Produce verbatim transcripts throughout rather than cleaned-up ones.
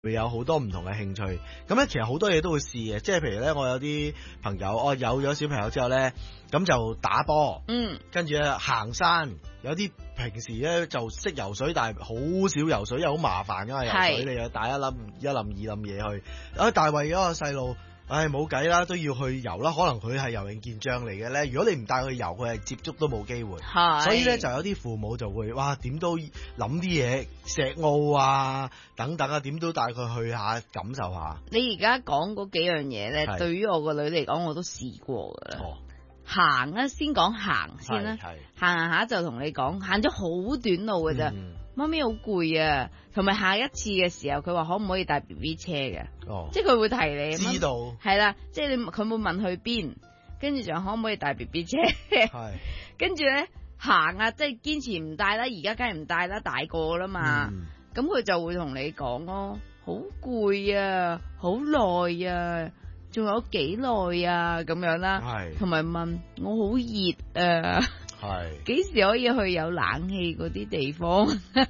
會有好多唔同嘅興趣，咁咧其實好多嘢都會試嘅，即係譬如咧，我有啲朋友，我有咗小朋友之後咧，咁就打波， 嗯， 跟住咧行山，有啲平時咧就識游水，但係好少游水，又好麻煩噶嘛，游水你又帶一冧一冧二冧嘢去，啊，但係為咗個細路。唉，冇計啦，都要去游啦。可能佢係游泳健將嚟嘅咧。如果你唔帶佢游，佢係接觸都冇機會。 係， 所以咧就有啲父母就會哇點都諗啲嘢，石澳啊等等啊，點都帶佢去下感受下。 你而家講嗰幾樣嘢咧，對於我個女嚟講，我都試過噶啦。哦，行啊，先講行先啦。行行下就同你講，行咗好短路嘅啫。嗯媽咪好攰啊，同埋下一次嘅時候，佢話可唔可以帶 B B 車嘅？哦，即係佢會提你， 知道係啦，即係你佢會問去邊，跟住就可唔可以帶 B B 車？係，跟住咧行啊，即係堅持唔帶啦，而家梗係唔帶啦，大個啦嘛，咁佢、嗯、就會同你講咯，好攰啊，好耐啊，仲有幾耐啊，咁樣啦，係，同埋問我好熱啊。係幾時可以去有冷氣嗰啲地方？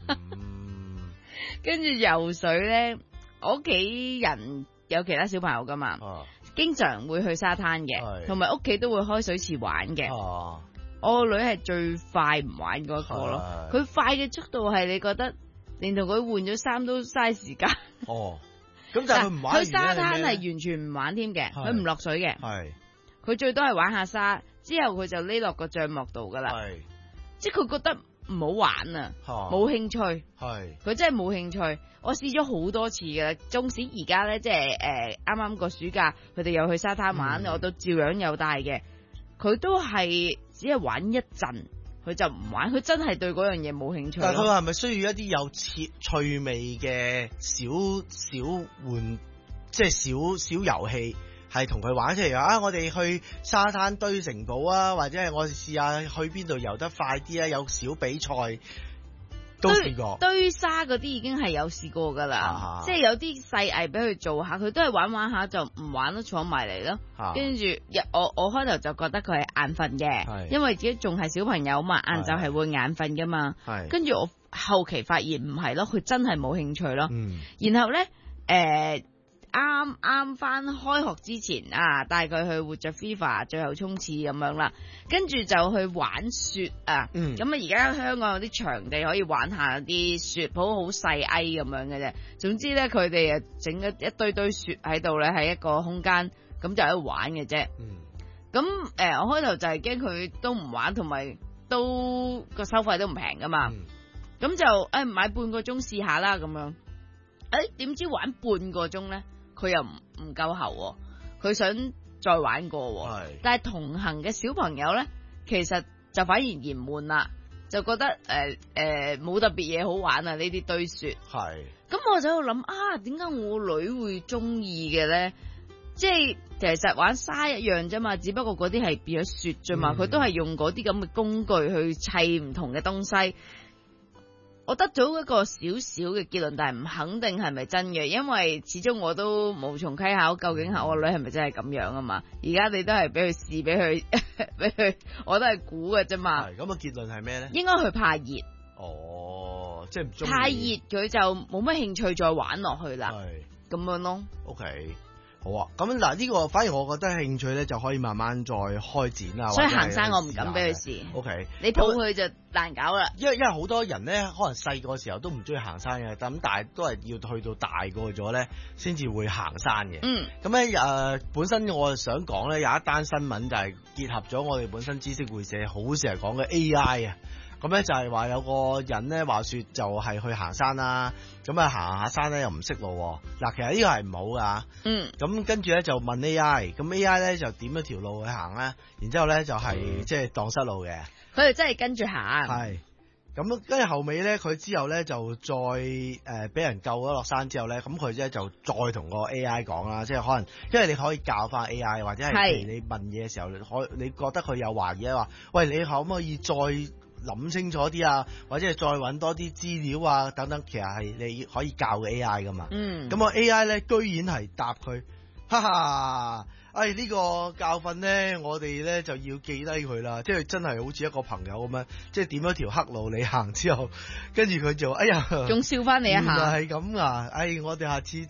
跟住、嗯、游水咧，我屋企人有其他小朋友噶嘛，啊、經常會去沙灘嘅，同埋屋企都會開水池玩嘅。啊、我個女係最快唔玩嗰個咯，佢快嘅速度係你覺得連同佢換咗衫都嘥時間。哦，咁但係佢唔玩。去沙灘係完全唔玩添嘅，佢唔落水嘅。係，佢最多係玩下沙。之後佢就匿落個帳幕度噶啦，即係佢覺得唔好玩啊，冇興趣，係佢真係冇興趣。我試咗好多次噶啦，縱使而家咧即係誒啱啱個暑假佢哋又去沙灘玩，嗯、我都照樣有帶嘅。佢都係只係玩一陣，佢就唔玩，佢真係對嗰樣嘢冇興趣。但係佢係咪需要一啲有趣趣味嘅小小玩，即係小小遊戲？係同佢玩出嚟啊！我哋去沙灘堆城堡啊，或者係我哋試下去邊度游得快啲啊！有小比賽都試過，堆，堆沙嗰啲已經係有試過噶啦，啊、即係有啲細藝俾佢做下，佢都係玩玩下就唔玩都坐埋嚟咯。跟住、啊、我我開頭就覺得佢係眼瞓嘅，是因為自己仲係小朋友嘛，晏晝係會眼瞓噶嘛。跟住我後期發現唔係咯，佢真係冇興趣咯。嗯、然後咧誒。呃啱啱翻開學之前啊，帶佢去活著 FIFA 最後衝刺咁樣啦，跟住就去玩雪啊。嗯，咁啊而家香港有啲場地可以玩下啲雪鋪，好細矮咁樣嘅啫。總之咧，佢哋啊整咗一堆堆雪喺度咧，喺一個空間，咁就喺度玩嘅啫。嗯，咁誒、呃，我開頭就係驚佢都唔玩，同埋都個收費都唔平噶嘛。咁、嗯、就誒、哎、買半個鐘試下啦咁樣。誒、哎，點知玩半個鐘咧？佢又唔唔夠喉，佢想再玩過，是但係同行嘅小朋友咧，其實就反而嫌悶啦，就覺得誒誒冇特別嘢好玩啊！呢啲堆雪，係咁是我就喺度諗啊，點解我女會中意嘅咧？即係其實玩沙一樣啫嘛，只不過嗰啲係變咗雪啫嘛，佢、嗯、都係用嗰啲咁嘅工具去砌唔同嘅東西。我得咗一個少少嘅結論，但係唔肯定係咪真嘅，因為始終我都無從稽考，究竟係我女係咪真係咁樣啊嘛？而家你都係俾佢試，俾佢俾佢，我都係估嘅啫嘛。係咁個結論係咩咧？應該佢怕熱。哦，即係唔中意。太熱佢就冇乜興趣再玩落去啦。係咁樣咯。OK。好啊，咁嗱呢個反而我覺得興趣咧就可以慢慢再開展啊。所以行山我唔敢俾佢試。O K，你抱佢就難搞啦。因為因為好多人咧，可能細個時候都唔中意行山嘅，咁但係都係要去到大個咗咧，先至會行山嘅。嗯。咁咧誒，本身我想講咧有一單新聞就係結合咗我哋本身知識會社好成日講嘅 A I 啊。咁咧就係話有個人咧話說就係去行山啦，咁啊行下山咧又唔識路，嗱其實呢個係唔好噶，嗯，咁跟住咧就問 A I， 咁 A I 咧就點一條路去行咧，然之後咧就係即係蕩失路嘅，佢哋真係跟住行，係，咁跟住後尾咧佢之後咧就再誒俾人救咗落山之後咧，咁佢咧就再同個 A I 講啦，即係可能因為你可以教翻 A I 或者係你問嘢嘅時候，你可你覺得佢有懷疑話，喂你可唔可以再諗清楚啲啊，或者係再揾多啲資料啊等等，其實係你可以教嘅 A I 噶嘛。嗯。咁個 A I 咧，居然係答佢哈哈。哎，呢、這個教訓咧，我哋咧就要記低佢啦，即係真係好似一個朋友咁樣，即係點咗條黑路你行之後，跟住佢就哎呀， 仲笑翻你一下， 原來係咁啊！哎，我哋下次。